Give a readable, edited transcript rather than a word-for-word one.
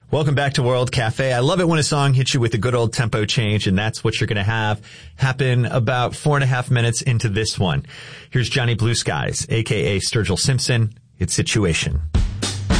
Welcome back to World Cafe. I love it when a song hits you with a good old tempo change, and that's what you're going to have happen about 4.5 minutes into this one. Here's Johnny Blue Skies, a.k.a. Sturgill Simpson. It's Situation.